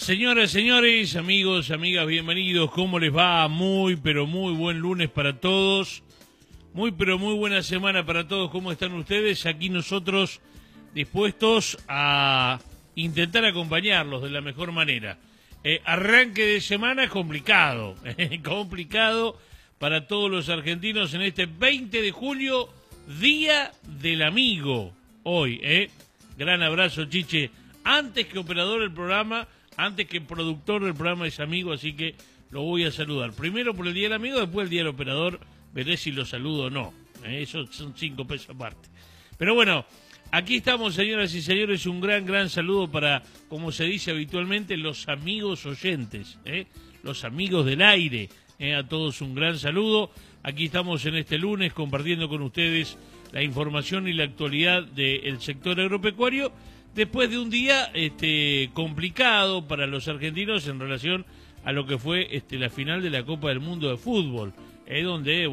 Señoras, señores, amigos, amigas, bienvenidos. ¿Cómo les va? Muy, pero muy buen lunes para todos. Muy, pero muy buena semana para todos. ¿Cómo están ustedes? Aquí nosotros dispuestos a intentar acompañarlos de la mejor manera. Arranque de semana complicado, complicado para todos los argentinos en este 20 de julio, Día del Amigo. Hoy, gran abrazo, Chiche. Antes que operador del programa, antes que productor del programa es amigo, así que lo voy a saludar. Primero por el Día del Amigo, después el Día del Operador, veré si lo saludo o no. Eso son 5 pesos aparte. Pero bueno, aquí estamos, señoras y señores, un gran saludo para, como se dice habitualmente, los amigos oyentes, los amigos del aire. A todos un gran saludo. Aquí estamos en este lunes compartiendo con ustedes la información y la actualidad del sector agropecuario, después de un día complicado para los argentinos en relación a lo que fue la final de la Copa del Mundo de Fútbol, donde,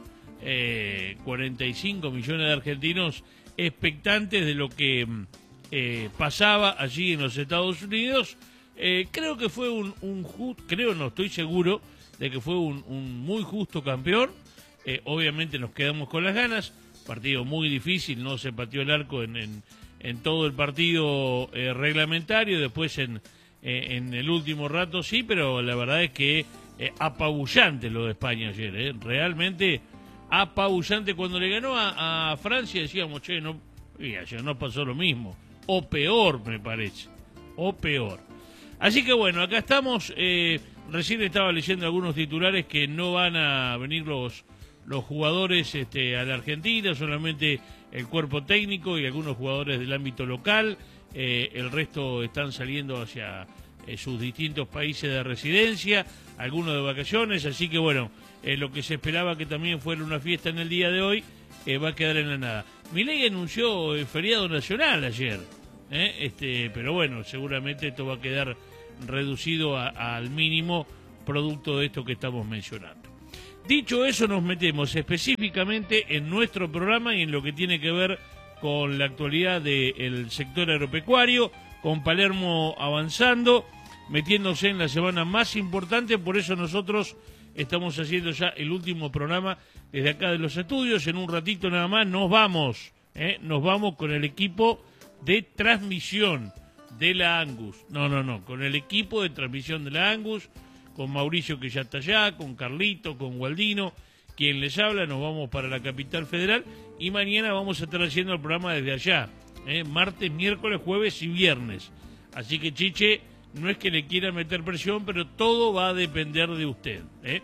45 millones de argentinos expectantes de lo que pasaba allí en los Estados Unidos. Creo que fue estoy seguro de que fue un muy justo campeón. Obviamente nos quedamos con las ganas, partido muy difícil, no se pateó el arco en todo el partido reglamentario, después en el último rato sí, pero la verdad es que apabullante lo de España ayer, realmente apabullante. Cuando le ganó a Francia decíamos, ayer no pasó lo mismo, o peor me parece, o peor. Así que bueno, acá estamos, recién estaba leyendo algunos titulares que no van a venir los jugadores a la Argentina, solamente el cuerpo técnico y algunos jugadores del ámbito local, el resto están saliendo hacia sus distintos países de residencia, algunos de vacaciones, así que bueno, lo que se esperaba que también fuera una fiesta en el día de hoy, va a quedar en la nada. Milei anunció feriado nacional ayer, pero bueno, seguramente esto va a quedar reducido al mínimo producto de esto que estamos mencionando. Dicho eso, nos metemos específicamente en nuestro programa y en lo que tiene que ver con la actualidad del sector agropecuario, con Palermo avanzando, metiéndose en la semana más importante. Por eso nosotros estamos haciendo ya el último programa desde acá de los estudios. En un ratito nada más nos vamos con el equipo de transmisión de la Angus. Con el equipo de transmisión de la Angus, con Mauricio, que ya está allá, con Carlito, con Gualdino, quien les habla. Nos vamos para la capital federal y mañana vamos a estar haciendo el programa desde allá, martes, miércoles, jueves y viernes. Así que, Chiche, no es que le quiera meter presión, pero todo va a depender de usted.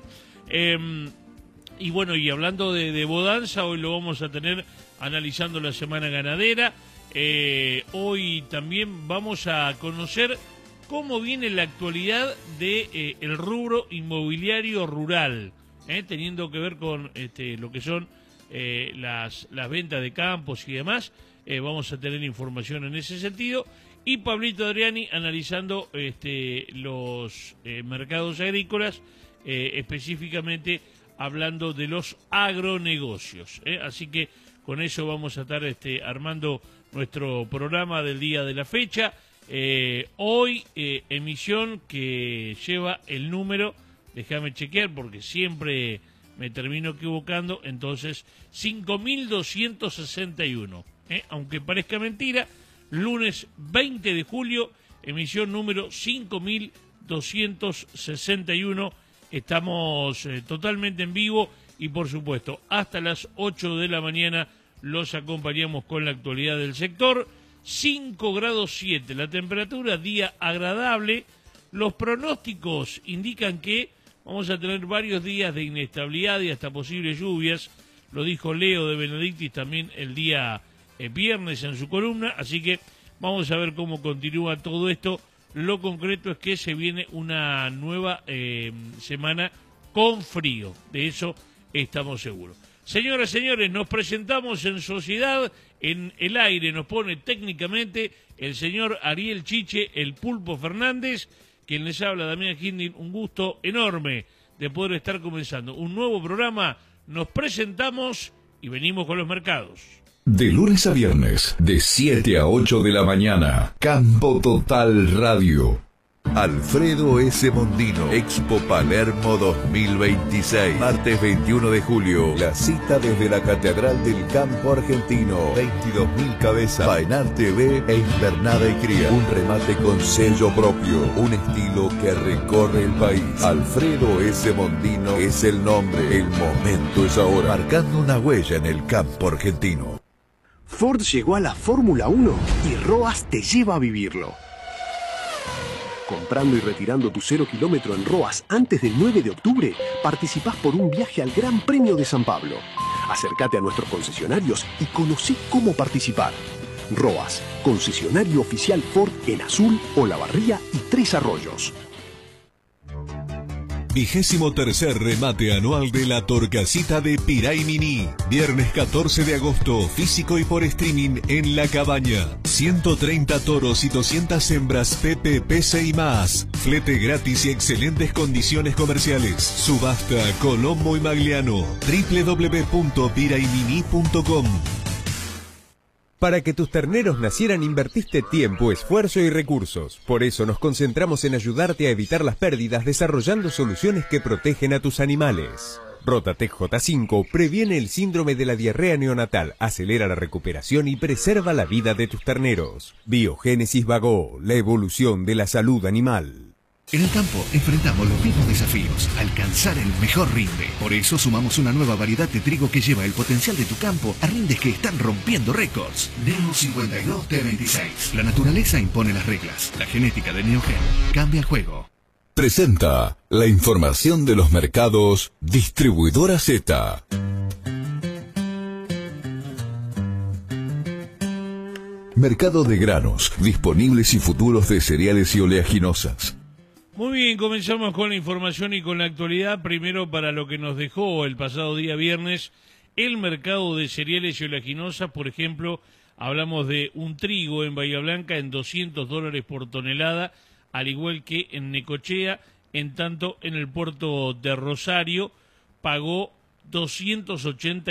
Y bueno, y hablando de bodanza, hoy lo vamos a tener analizando la semana ganadera. Hoy también vamos a conocer cómo viene la actualidad de el rubro inmobiliario rural, teniendo que ver con lo que son las ventas de campos y demás. Vamos a tener información en ese sentido. Y Pablito Adriani analizando los mercados agrícolas, específicamente hablando de los agronegocios. Así que con eso vamos a estar armando nuestro programa del día de la fecha. Hoy emisión que lleva el número, déjame chequear porque siempre me termino equivocando, entonces 5261, aunque parezca mentira, lunes 20 de julio, emisión número 5261, estamos totalmente en vivo y por supuesto hasta las 8 de la mañana los acompañamos con la actualidad del sector. 5 grados 7, la temperatura, día agradable. Los pronósticos indican que vamos a tener varios días de inestabilidad y hasta posibles lluvias. Lo dijo Leo de Benedictis también el día viernes en su columna. Así que vamos a ver cómo continúa todo esto. Lo concreto es que se viene una nueva semana con frío. De eso estamos seguros. Señoras y señores, nos presentamos en sociedad. En el aire nos pone técnicamente el señor Ariel Chiche, el Pulpo Fernández, quien les habla, Damián Hindin. Un gusto enorme de poder estar comenzando un nuevo programa. Nos presentamos y venimos con los mercados. De lunes a viernes, de 7 a 8 de la mañana, Campo Total Radio. Alfredo S. Mondino, Expo Palermo 2026. Martes 21 de julio. La cita desde la Catedral del Campo Argentino. 22.000 cabezas. Faenar TV e Invernada y Cría. Un remate con sello propio. Un estilo que recorre el país. Alfredo S. Mondino es el nombre. El momento es ahora. Marcando una huella en el campo argentino. Ford llegó a la Fórmula 1 y Roas te lleva a vivirlo. Comprando y retirando tu 0 kilómetro en Roas antes del 9 de octubre, participás por un viaje al Gran Premio de San Pablo. Acércate a nuestros concesionarios y conocí cómo participar. Roas, concesionario oficial Ford en Azul, Olavarría y Tres Arroyos. 23º remate anual de la Torcasita de Piray Mini. Viernes 14 de agosto, físico y por streaming en La Cabaña. 130 toros y 200 hembras PPPC y más. Flete gratis y excelentes condiciones comerciales. Subasta Colombo y Magliano. www.piraymini.com. Para que tus terneros nacieran invertiste tiempo, esfuerzo y recursos. Por eso nos concentramos en ayudarte a evitar las pérdidas desarrollando soluciones que protegen a tus animales. Rotatec J5 previene el síndrome de la diarrea neonatal, acelera la recuperación y preserva la vida de tus terneros. Biogénesis Vago, la evolución de la salud animal. En el campo enfrentamos los mismos desafíos, alcanzar el mejor rinde. Por eso sumamos una nueva variedad de trigo que lleva el potencial de tu campo a rindes que están rompiendo récords. Neo 52 T26. La naturaleza impone las reglas. La genética de Neogen cambia el juego. Presenta la información de los mercados Distribuidora Z. Mercado de granos, disponibles y futuros de cereales y oleaginosas. Muy bien, comenzamos con la información y con la actualidad. Primero, para lo que nos dejó el pasado día viernes, el mercado de cereales y oleaginosas. Por ejemplo, hablamos de un trigo en Bahía Blanca en $200 por tonelada, al igual que en Necochea. En tanto, en el puerto de Rosario pagó 280